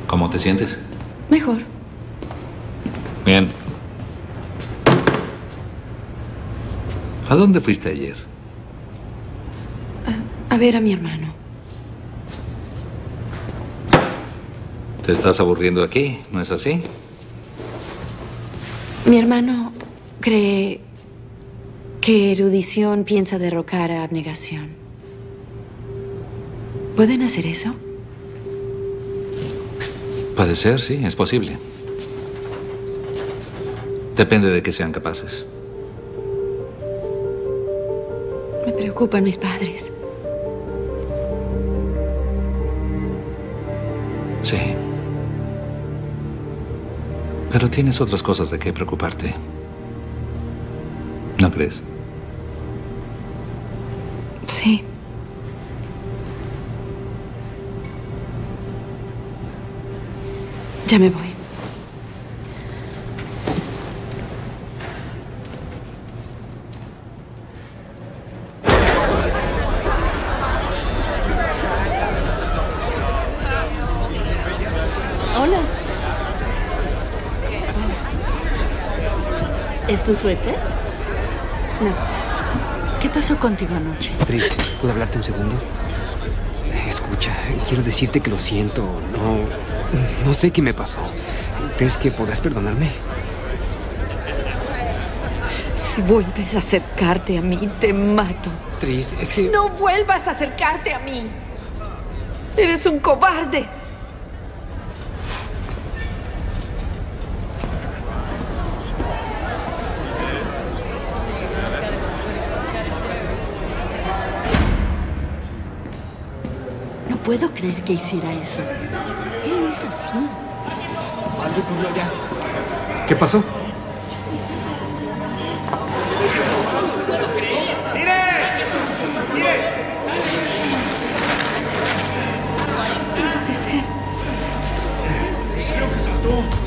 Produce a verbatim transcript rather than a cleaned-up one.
¿Cómo te sientes? Mejor. Bien. ¿A dónde fuiste ayer? A, a ver a mi hermano. ¿Te estás aburriendo aquí? ¿No es así? Mi hermano cree que erudición piensa derrocar a abnegación. ¿Pueden hacer eso? Puede ser, sí, es posible. Depende de que sean capaces. Me preocupan mis padres. Sí. Pero tienes otras cosas de qué preocuparte. ¿No crees? Sí. Ya me voy. Hola. ¿Es tu suéter? No. ¿Qué pasó contigo anoche? Tris, ¿puedo hablarte un segundo? Escucha, quiero decirte que lo siento. No, no sé qué me pasó. ¿Crees que podrás perdonarme? Si vuelves a acercarte a mí, te mato. Tris, es que... No vuelvas a acercarte a mí. Eres un cobarde. No puedo creer que hiciera eso. Él no es así. Algo ocurrió allá. ¿Qué pasó? No puede ser. Creo que saltó.